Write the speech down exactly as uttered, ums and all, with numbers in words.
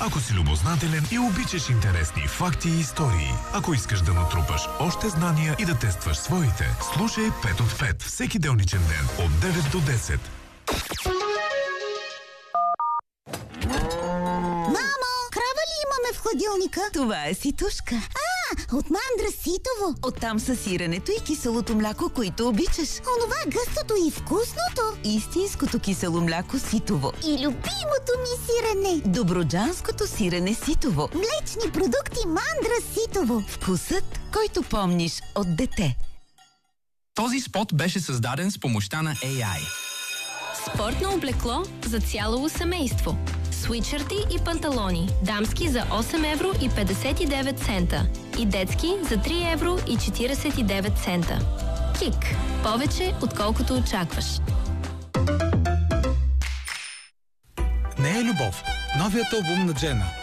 Ако си любознателен и обичаш интересни факти и истории, ако искаш да натрупаш още знания и да тестваш своите, слушай пет от пет всеки делничен ден от девет до десет. Мамо, крава ли имаме в хладилника? Това е ситушка. А, от мандра ситово. Оттам са сиренето и киселото мляко, които обичаш. Онова гъстото и вкусното. Истинското кисело мляко ситово. И любимото ми сирене. Добруджанското сирене ситово. Млечни продукти мандра ситово. Вкусът, който помниш от дете. Този спот беше създаден с помощта на Ей Ай. Спортно облекло за цяло семейство. Свитшърти и панталони. Дамски за осем евро и петдесет и девет цента. И детски за три евро и четиридесет и девет цента. Кик. Повече, отколкото очакваш. Не е любов. Новият албум на Джена.